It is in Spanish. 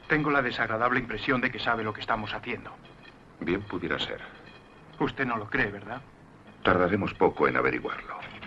Tengo la desagradable impresión de que sabe lo que estamos haciendo. Bien pudiera ser. Usted no lo cree, ¿verdad? Tardaremos poco en averiguarlo.